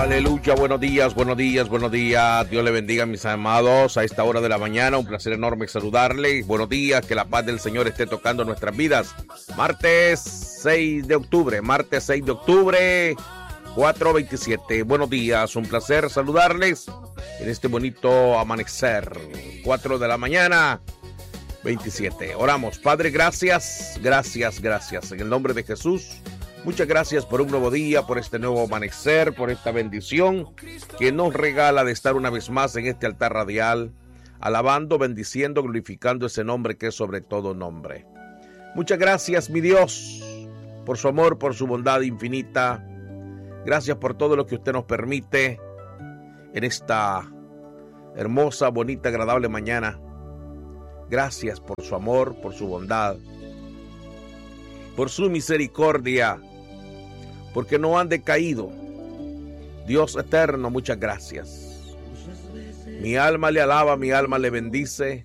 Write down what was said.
Aleluya, buenos días, buenos días, buenos días. Dios le bendiga, mis amados, a esta hora de la mañana. Un placer enorme saludarle. Buenos días, que la paz del Señor esté tocando nuestras vidas. Martes 6 de octubre, 4:27. Buenos días, un placer saludarles en este bonito amanecer. 4 de la mañana, 27. Oramos. Padre, gracias, gracias, gracias. En el nombre de Jesús. Muchas gracias por un nuevo día, por este nuevo amanecer, por esta bendición que nos regala de estar una vez más en este altar radial, alabando, bendiciendo, glorificando ese nombre que es sobre todo nombre. Muchas gracias, mi Dios, por su amor, por su bondad infinita. Gracias por todo lo que usted nos permite en esta hermosa, bonita, agradable mañana. Gracias por su amor, por su bondad, por su misericordia, porque no han decaído. Dios eterno, muchas gracias. Mi alma le alaba, mi alma le bendice.